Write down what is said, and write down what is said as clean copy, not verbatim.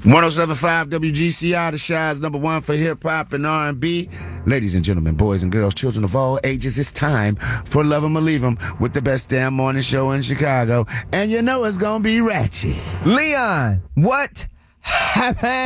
107.5 WGCI, the Shy's #1 for hip-hop and R&B. Ladies and gentlemen, boys and girls, children of all ages, it's time for Love 'Em or Leave 'Em with the best damn morning show in Chicago. And you know it's gonna be ratchet. Leon, what happened?